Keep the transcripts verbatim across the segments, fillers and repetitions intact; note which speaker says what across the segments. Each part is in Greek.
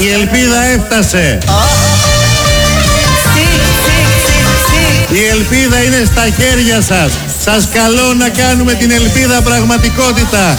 Speaker 1: Η ελπίδα έφτασε. Η ελπίδα είναι στα χέρια σας. Σας καλώ να κάνουμε την ελπίδα πραγματικότητα.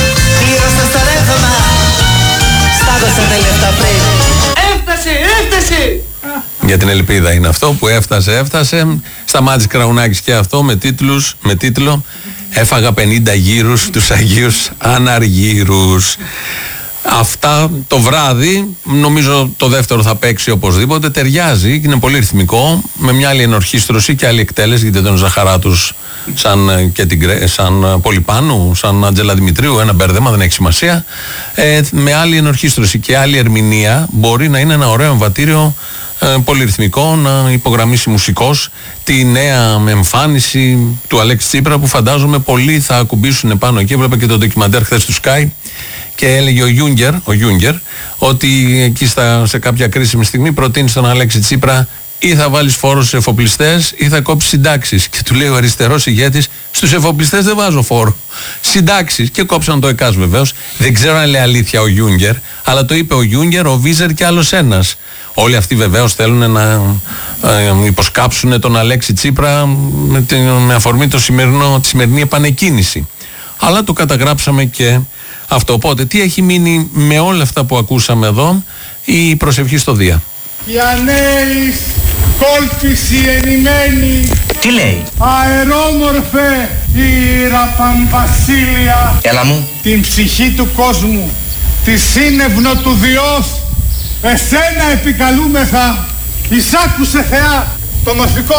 Speaker 2: Έφτασε, έφτασε.
Speaker 3: Για την ελπίδα είναι αυτό που έφτασε, έφτασε. Σταμάτης Κραουνάκης και αυτό με, τίτλους, με τίτλο «Έφαγα πενήντα γύρους τους Αγίους Αναργύρους». Αυτά το βράδυ, νομίζω το δεύτερο θα παίξει οπωσδήποτε, ταιριάζει, είναι πολύ ρυθμικό, με μια άλλη ενορχήστρωση και άλλη εκτέλεση, γιατί τον Ζαχαράτους σαν, και την, σαν Πολυπάνου, σαν Άντζελα Δημητρίου, ένα μπέρδεμα, δεν έχει σημασία, ε, με άλλη ενορχήστρωση και άλλη ερμηνεία μπορεί να είναι ένα ωραίο εμβατήριο, ε, πολυρυθμικό, να υπογραμμίσει μουσικός τη νέα εμφάνιση του Αλέξη Τσίπρα, που φαντάζομαι πολλοί θα ακουμπήσουν πάνω εκεί. Έβλεπα και το ντοκιμαντέρ χθες του Sky και έλεγε ο Γιούγκερ, ο Γιούγκερ ότι εκεί στα, σε κάποια κρίσιμη στιγμή προτείνει στον Αλέξη Τσίπρα ή θα βάλεις φόρο στους εφοπλιστές ή θα κόψεις συντάξεις. Και του λέει ο αριστερός ηγέτης, στους εφοπλιστές δεν βάζω φόρο. Συντάξεις. Και κόψαν το ΕΚΑΣ βεβαίως. Δεν ξέρω αν λέει αλήθεια ο Γιούγκερ, αλλά το είπε ο Γιούγκερ, ο Βίζερ και άλλος ένας. Όλοι αυτοί βεβαίως θέλουν να ε, υποσκάψουν τον Αλέξη Τσίπρα με, την, με αφορμή το σημερινό, τη σημερινή επανεκκίνηση. Αλλά το καταγράψαμε και αυτό. Οπότε τι έχει μείνει με όλα αυτά που ακούσαμε εδώ? Η προσευχή στο Δία.
Speaker 4: Οι ανέεις κόλπιση ενημένη.
Speaker 5: Τι λέει?
Speaker 4: Αερόμορφε ήρα Παμβασίλεια.
Speaker 5: Έλα μου.
Speaker 4: Την ψυχή του κόσμου, τη σύννευνο του Διός, εσένα επικαλούμεθα. Εισάκουσε Θεά το μορφικό